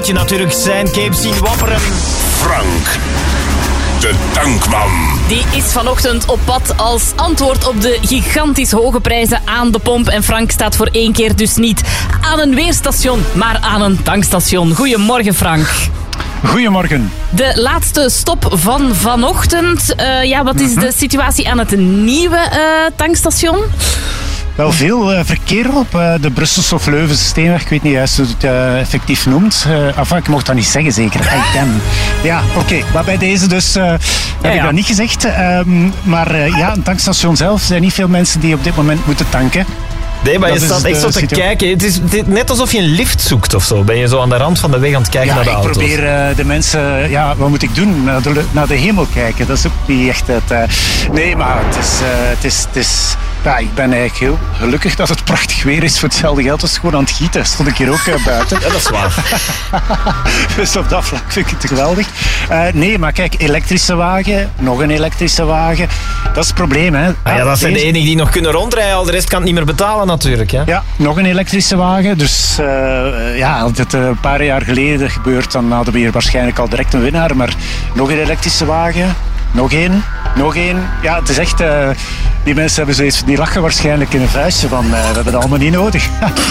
moet je natuurlijk zijn cape zien wapperen. Frank, de tankman. Die is vanochtend op pad als antwoord op de gigantisch hoge prijzen aan de pomp. En Frank staat voor 1 keer dus niet aan een weerstation, maar aan een tankstation. Goedemorgen, Frank. Goedemorgen. De laatste stop van vanochtend. Wat is de situatie aan het nieuwe tankstation? Wel veel verkeer op de Brusselse of Leuvense Steenweg. Ik weet niet juist hoe het effectief noemt. Ik mocht dat niet zeggen, zeker. Ja, oké. Maar bij deze dus heb ik dat niet gezegd. Een tankstation zelf zijn niet veel mensen die op dit moment moeten tanken. Nee, maar je staat echt zo te kijken. Het is net alsof je een lift zoekt of zo. Ben je zo aan de rand van de weg aan het kijken naar de auto's. Ik probeer de mensen... wat moet ik doen? Naar de hemel kijken. Dat is ook niet echt het... Nee, maar het is... Ja, ik ben eigenlijk heel gelukkig dat het prachtig weer is. Voor hetzelfde geld was het gewoon aan het gieten. Stond ik hier ook buiten. Ja, dat is waar. Dus op dat vlak vind ik het geweldig. Nee, maar kijk, elektrische wagen, nog een elektrische wagen. Dat is het probleem, hè. Dat zijn de enigen die nog kunnen rondrijden. Al de rest kan het niet meer betalen natuurlijk. Hè? Ja, nog een elektrische wagen. Dus als dit een paar jaar geleden gebeurt, dan hadden we hier waarschijnlijk al direct een winnaar. Maar nog een elektrische wagen. Nog één. Ja, het is echt... die mensen hebben zoiets... Die lachen waarschijnlijk in een vuistje van... we hebben het allemaal niet nodig.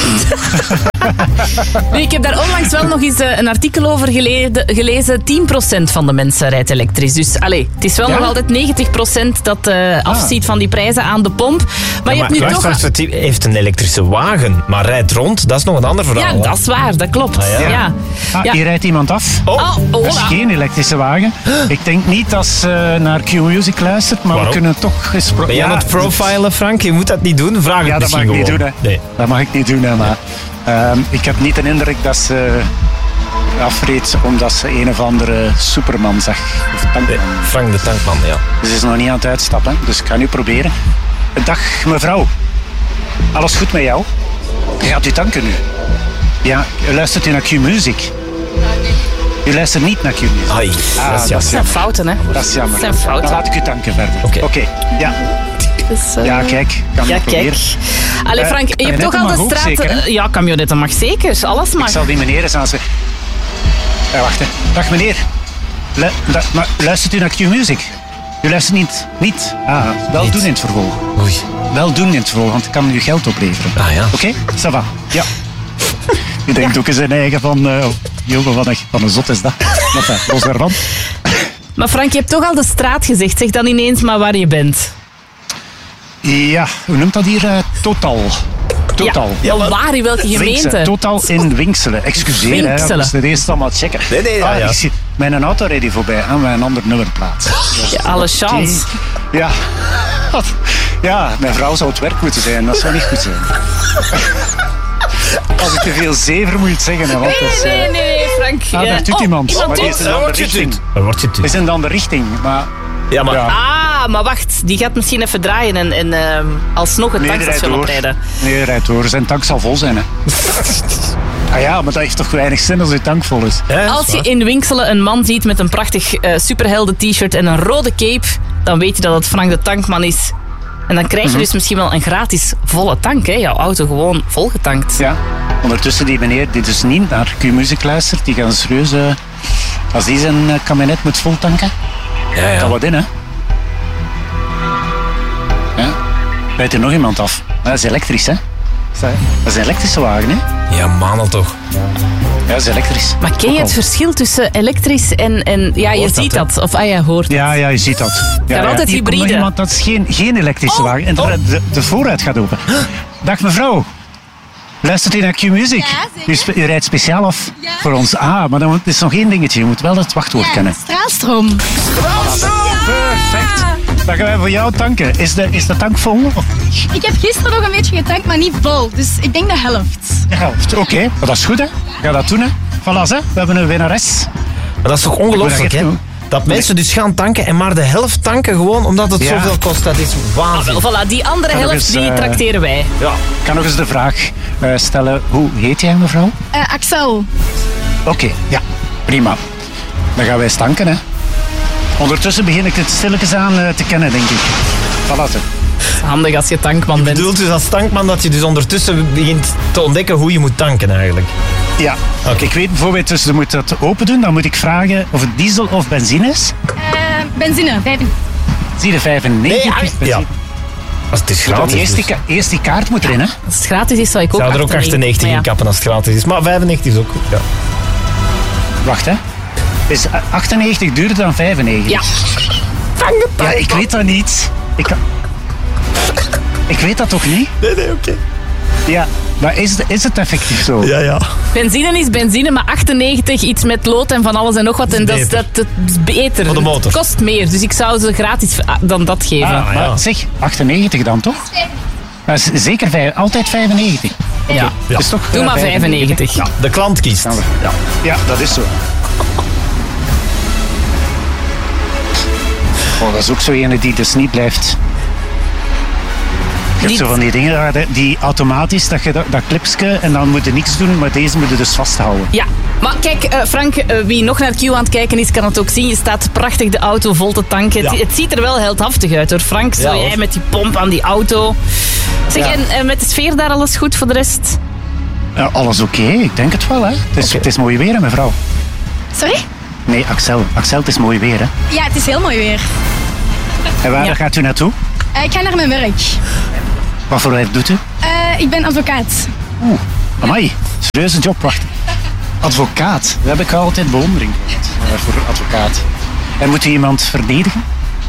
Nu, ik heb daar onlangs wel nog eens een artikel over gelezen. 10% van de mensen rijdt elektrisch. Dus het is wel nog altijd 90% dat afziet van die prijzen aan de pomp. Maar je hebt nu toch... heeft een elektrische wagen, maar rijdt rond. Dat is nog een ander verhaal. Ja, dat is waar. Dat klopt. Hier rijdt iemand af. Dat is geen elektrische wagen. Ik denk niet dat ze naar Q-Music luistert, maar we kunnen toch eens... Ben je aan het profilen, Frank? Je moet dat niet doen. Vraag het misschien gewoon. Dat mag ik niet doen, hè. Nee. Dat mag ik niet doen, hè, maar... ik heb niet de indruk dat ze afreed omdat ze een of andere Superman zag. Of tankman. Frank de tankman, ja. Dus ze is nog niet aan het uitstappen, dus ik ga nu proberen. Dag mevrouw, alles goed met jou? Gaat u tanken nu? Ja, luistert u naar Q-Music? U luistert niet naar Q-Music. Dat zijn fouten, hè? Dat is jammer. Dat zijn fouten. Dan laat ik u tanken verder. Oké. Ja. Dus, ja, kijk. Kan ik proberen. Allee, Frank, je hebt toch al de straat... Zeker, camionetten mag zeker. Alles mag. Ik zal die meneer eens aan zijn... wacht, hè. Dag meneer. Luistert u naar Q-Music? U luistert niet? Wel niet. Doen in het vervolg. Oei. Wel doen in het vervolg, want het kan u geld opleveren. Ja. Oké? Ça va. Ja. U denkt ook in zijn eigen van... jongen, wat een zot is dat. Los daarvan. Maar Frank, je hebt toch al de straat gezegd. Zeg dan ineens maar waar je bent. Ja, hoe noemt dat hier? Total. Ja, waar? In welke gemeente? Total in Winkselen. Excuseer, hè. Dat is het eerst allemaal checken. Nee. Ik zie mijn auto reed hier voorbij aan mijn andere nummerplaats. Ja, alle chance. Ja. Ja, mijn vrouw zou het werk moeten zijn. Dat zou niet goed zijn. Als ik te veel zever moet zeggen. Hè, want nee, Frank. Daar doet iemand. Maar die is in de andere richting. Is in de andere richting, maar... Ja, maar... maar wacht. Die gaat misschien even draaien en alsnog het tankstation oprijden. Nee, rijdt door. Zijn tank zal vol zijn, hè. Maar dat heeft toch weinig zin als uw tank vol is. Als je in Winkselen een man ziet met een prachtig superhelden t-shirt en een rode cape, dan weet je dat het Frank de tankman is. En dan krijg je dus misschien wel een gratis volle tank, hè? Jouw auto gewoon volgetankt. Ja, ondertussen die meneer die dus niet naar Q-Music luistert, die gaat serieus... als die zijn kabinet moet voltanken, kan wat in, hè. Ja. Rijdt er nog iemand af. Dat is elektrisch, hè. Dat is een elektrische wagen, hè. Ja, mannen toch. Ja, dat is elektrisch. Maar ken je het verschil tussen elektrisch en je ziet dat? Of je hoort het. Ja, je ziet dat. Ja, altijd hybride. Iemand, dat is geen elektrische wagen. En de vooruit gaat open. Dag mevrouw. Luistert u naar Q-Music? Ja, u rijdt speciaal af voor ons. Maar dan is nog één dingetje. Je moet wel het wachtwoord kennen. Straalstroom. Perfect. Dan gaan wij voor jou tanken. Is de tank vol? Ik heb gisteren nog een beetje getankt, maar niet vol. Dus ik denk de helft. De helft, oké. Maar dat is goed, hè. Ga dat doen, hè. Voilà, hè. We hebben een winnares. Maar dat is toch ongelooflijk, hè? Dat mensen dus gaan tanken en maar de helft tanken gewoon omdat het zoveel kost. Dat is waanzin. Voilà, die andere helft die trakteren wij. Ja. Ik kan nog eens de vraag stellen. Hoe heet jij, mevrouw? Axel. Oké, ja. Prima. Dan gaan wij eens tanken, hè. Ondertussen begin ik het stilletjes aan te kennen, denk ik. Voilà. Handig als je tankman bent. Je bedoelt dus als tankman dat je dus ondertussen begint te ontdekken hoe je moet tanken eigenlijk. Ja. Oké. Ik weet bijvoorbeeld, dus je moet dat open doen. Dan moet ik vragen of het diesel of benzine is. Benzine, 95. Zie je 95? Ja. Als het is Dan gratis. Dus. eerst die kaart moet erin, hè? Als het gratis is, zou ik ook Zou er ook 98 maar in kappen als het gratis is. Maar 95 is ook goed. Ja. Wacht, hè. Is 98 duurder dan 95? Ja. Ja, ik weet dat niet. Ik weet dat toch niet? Nee, oké. Ja, maar is het effectief zo? Ja. Benzine is benzine, maar 98 iets met lood en van alles en nog wat. En dat is beter. Voor de motor. Het kost meer, dus ik zou ze gratis dan dat geven. Ah, Maar ja. zeg, 98 dan toch? Maar zeker altijd 95. Ja. Ja. Dus toch, Doe maar 95. Ja, de klant kiest. Ja, dat is zo. Oh, dat is ook zo ene die dus niet blijft. Je hebt zo van die dingen die automatisch, dat je dat clipsje en dan moet je niks doen, maar deze moet je dus vasthouden. Ja, maar kijk, Frank, wie nog naar Q aan het kijken is, kan het ook zien. Je staat prachtig de auto vol te tanken. Ja. Het ziet er wel heldhaftig uit, hoor. Frank, zo Ja, jij hoor. met die pomp aan die auto. Zeg, Ja. en met de sfeer daar alles goed voor de rest? Ja, alles oké, ik denk het wel. Hè. Het is mooi weer, hè, mevrouw. Sorry? Nee, Axel, het is mooi weer. Hè. Ja, het is heel mooi weer. En waar Ja. gaat u naartoe? Ik ga naar mijn werk. Wat voor werk doet u? Ik ben advocaat. Amai, serieuze job, wacht. Advocaat, daar heb ik altijd bewondering voor advocaat. En moet u iemand verdedigen?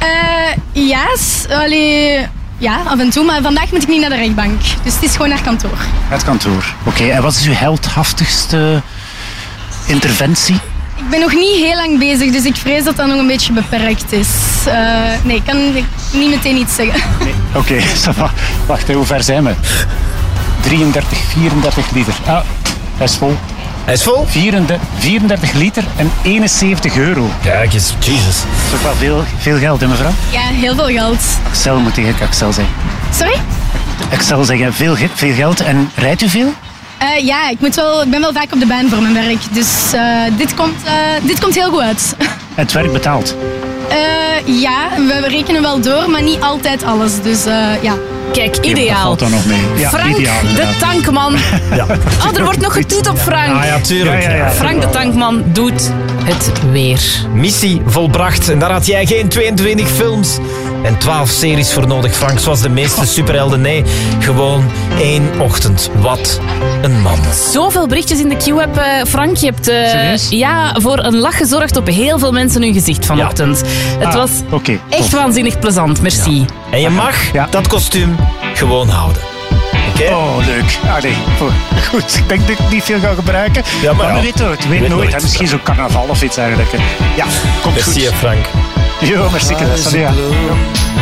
Ja, af en toe. Maar vandaag moet ik niet naar de rechtbank. Dus het is gewoon naar kantoor. Het kantoor. Oké, en wat is uw heldhaftigste interventie? Ik ben nog niet heel lang bezig, dus ik vrees dat dat nog een beetje beperkt is. Nee, ik kan niet meteen iets zeggen. Oké, ça va. Wacht, hè, hoe ver zijn we? 33, 34 liter. Ah, hij is vol. Hij is vol? 34 liter en 71 euro. Kijk eens, Jesus. Dat is ook wel veel geld, hè, mevrouw? Ja, heel veel geld. Axel moet tegen Axel zeggen. Sorry? Axel zeggen, veel geld. En rijdt u veel? Ja, ik ben wel vaak op de baan voor mijn werk. Dus dit komt heel goed uit. En het werk betaalt. Ja, we rekenen wel door, maar niet altijd alles. Dus ja. Kijk, Dat ideaal. valt dan nog mee. Ja, Frank, ideaal, de inderdaad. tankman. Ja. Oh, er wordt nog getoet op Frank. Ah ja, tuurlijk. Ja. Frank, de tankman, doet het weer. Missie volbracht. En daar had jij geen 22 films en 12 series voor nodig, Frank. Zoals de meeste superhelden. Nee, gewoon 1 ochtend. Wat een man. Zoveel berichtjes in de Q-app, Frank. Je hebt Serieus? voor een lach gezorgd op heel veel mensen hun gezicht vanochtend. Het was Oké, echt tof. waanzinnig plezant. Merci. En je mag dat kostuum gewoon houden. Oké? Oh, leuk. Allee, goed. Ik denk dat ik het niet veel ga gebruiken. Ja, maar maar ja. we weten het. We Weet weten nooit. nooit. Misschien zo'n carnaval of iets eigenlijk. Ja, komt Merci, goed. Frank. Jo, merci. Salut.